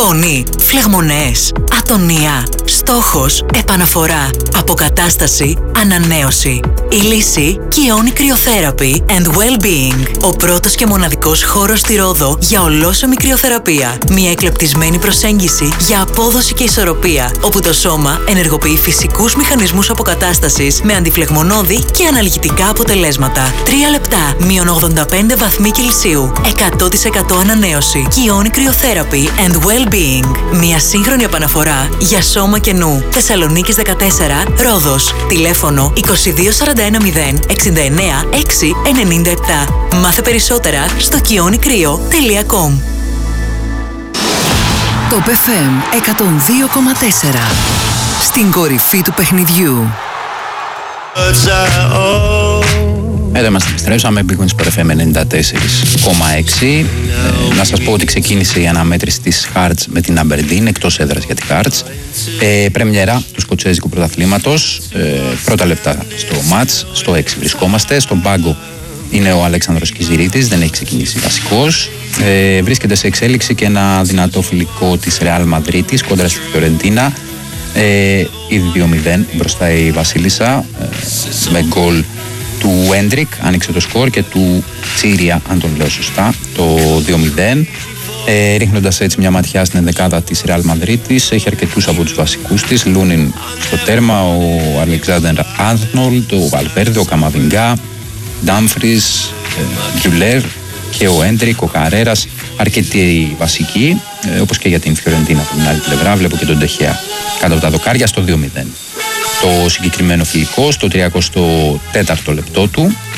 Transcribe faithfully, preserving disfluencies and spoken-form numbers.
πόνι, φλεγμονές, ατονία, στόχος, επαναφορά, αποκατάσταση, ανανέωση. Η λύση Kioni Cryotherapy and Well-Being. Ο πρώτος και μοναδικός χώρος στη Ρόδο για ολόσωμη κρυοθεραπεία. Μια εκλεπτισμένη προσέγγιση για απόδοση και ισορροπία, όπου το σώμα ενεργοποιεί φυσικούς μηχανισμούς αποκατάστασης με αντιφλεγμονώδη και αναλγητικά αποτελέσματα. Τρία λεπτά, μείον ογδόντα πέντε βαθμοί Κελσίου, εκατό τοις εκατό ανανέωση. Kioni Cryotherapy and Well-Being. Μια σύγχρονη επαναφορά για σώμα και νου. Θεσσαλονίκης δεκατέσσερα, Ρόδος. Τηλέφωνο είκοσι δύο σαράντα ένα μηδέν εξήντα εννέα έξι ενενήντα επτά. Μάθε περισσότερα στο kioni κρύο τελεία κομ. Το εφ εμ εκατόν δύο κόμμα τέσσερα. Στην κορυφή του παιχνιδιού. Εδώ μας επιστρέψαμε, πήγαν στο εφ εμ ενενήντα τέσσερα κόμμα έξι. Ε, να σας πω ότι ξεκίνησε η αναμέτρηση της Hearts με την Aberdeen, εκτός έδρας για τη Hearts. Ε, πρεμιέρα του σκοτσέζικου πρωταθλήματος, ε, πρώτα λεπτά στο μάτς, στο έξι βρισκόμαστε. Στον πάγκο είναι ο Αλέξανδρος Κιζηρίτης, δεν έχει ξεκινήσει βασικός. Ε, βρίσκεται σε εξέλιξη και ένα δυνατό φιλικό της Ρεάλ Μαδρίτης κόντρα στη Φιωρεντίνα. Ε, ήδη δύο μηδέν μπροστά η Βασίλισσα, ε, με γκολ του Έντρικ, άνοιξε το σκορ, και του Τσίρια, αν τον λέω σωστά, το δύο μηδέν. Ε, ρίχνοντας έτσι μια ματιά στην ενδεκάδα της Ρεάλ Μαδρίτης, έχει αρκετούς από τους βασικούς της. Λούνιν στο τέρμα, ο Αλεξάνδερ Άρνολντ, ο Βαλβέρδε, ο Καμαβινγκά, Ντάμφρις, Γκιουλέρ και ο Έντρικ, ο Καρέρας, αρκετοί βασικοί, ε, όπως και για την Φιωρεντίνα από την άλλη πλευρά. Βλέπω και τον Τεχέα κάτω από τα δοκάρια στο δύο μηδέν. Το συγκεκριμένο φιλικό στο τριακοστό τέταρτο λεπτό του